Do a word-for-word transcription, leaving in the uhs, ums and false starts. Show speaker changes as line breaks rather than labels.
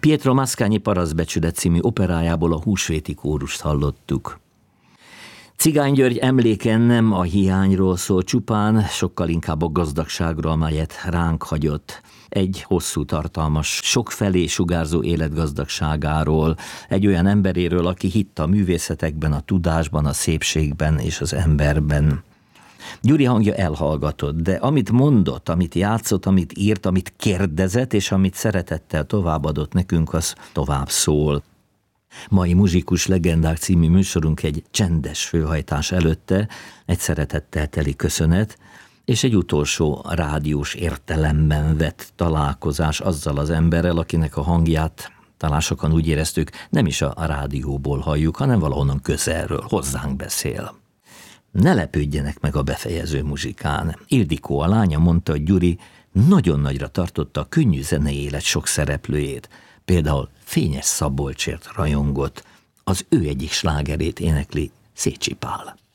Pietro Mascagni Parasztbecsület című operájából a Húsvéti kórust hallottuk. Cigány György emléke nem a hiányról szól csupán, sokkal inkább a gazdagságról, amelyet ránk hagyott. Egy hosszú, tartalmas, sokfelé sugárzó életgazdagságáról, egy olyan emberéről, aki hitt a művészetekben, a tudásban, a szépségben és az emberben. Gyuri hangja elhallgatott, de amit mondott, amit játszott, amit írt, amit kérdezett, és amit szeretettel továbbadott nekünk, az tovább szól. Mai Muzsikus Legendák című műsorunk egy csendes főhajtás előtte, egy szeretettel teli köszönet, és egy utolsó rádiós értelemben vett találkozás azzal az emberrel, akinek a hangját talán sokan úgy éreztük, nem is a rádióból halljuk, hanem valahonnan közelről, hozzánk beszél. Ne lepődjenek meg a befejező muzsikán. Ildikó, a lánya, mondta, hogy Gyuri nagyon nagyra tartotta a könnyű zenei élet sok szereplőjét. Például Fényes Szabolcsért rajongott, az ő egyik slágerét énekli Szécsi Pál.